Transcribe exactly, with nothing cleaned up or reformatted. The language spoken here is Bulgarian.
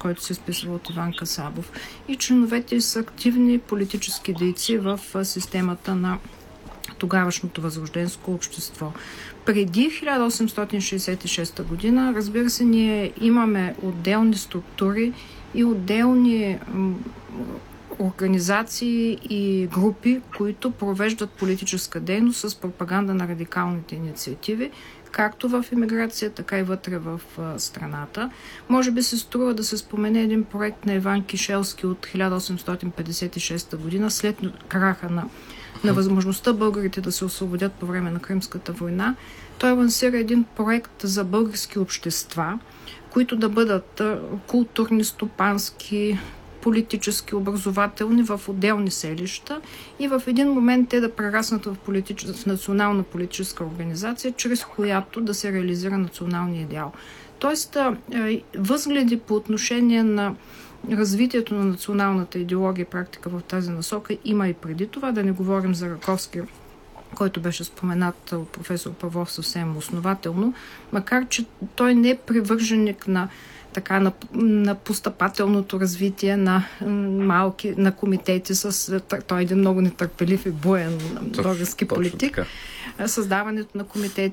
който се изписва от Иван Касабов. И членовете са активни политически дейци в системата на тогавашното възрожденско общество. Преди хиляда осемстотин шейсет и шеста година, разбира се, ние имаме отделни структури и отделни организации и групи, които провеждат политическа дейност с пропаганда на радикалните инициативи, както в емиграция, така и вътре в страната. Може би се струва да се спомене един проект на Иван Кишелски от хиляда осемстотин петдесет и шеста година, след краха на, на възможността българите да се освободят по време на Кримската война. Той лансира един проект за български общества, които да бъдат културни, стопански, политически, образователни в отделни селища и в един момент те да прераснат в, политич... в национална политическа организация, чрез която да се реализира националния идеал. Тоест, възгледи по отношение на развитието на националната идеология и практика в тази насока има и преди това, да не говорим за Раковски, който беше споменат от професор Павлов съвсем основателно, макар че той не е привърженик на така на, на постъпателното развитие на малки, на комитети с... Той е един много нетърпелив и буен български политик. Създаването на комитети